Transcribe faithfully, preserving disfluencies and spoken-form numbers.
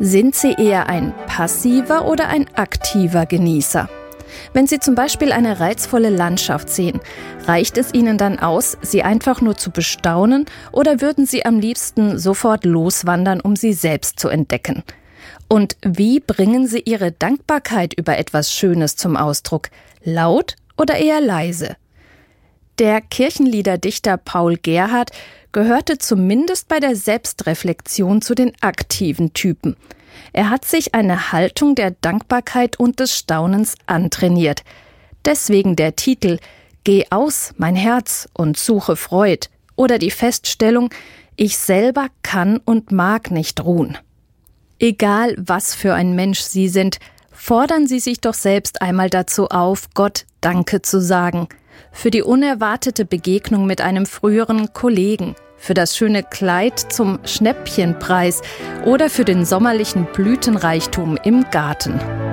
Sind Sie eher ein passiver oder ein aktiver Genießer? Wenn Sie zum Beispiel eine reizvolle Landschaft sehen, reicht es Ihnen dann aus, sie einfach nur zu bestaunen, oder würden Sie am liebsten sofort loswandern, um sie selbst zu entdecken? Und wie bringen Sie Ihre Dankbarkeit über etwas Schönes zum Ausdruck? Laut oder eher leise? Der Kirchenliederdichter Paul Gerhardt gehörte zumindest bei der Selbstreflexion zu den aktiven Typen. Er hat sich eine Haltung der Dankbarkeit und des Staunens antrainiert. Deswegen der Titel »Geh aus, mein Herz, und suche Freud« oder die Feststellung »Ich selber kann und mag nicht ruhen«. Egal, was für ein Mensch Sie sind, fordern Sie sich doch selbst einmal dazu auf, Gott Danke zu sagen. Für die unerwartete Begegnung mit einem früheren Kollegen, für das schöne Kleid zum Schnäppchenpreis oder für den sommerlichen Blütenreichtum im Garten.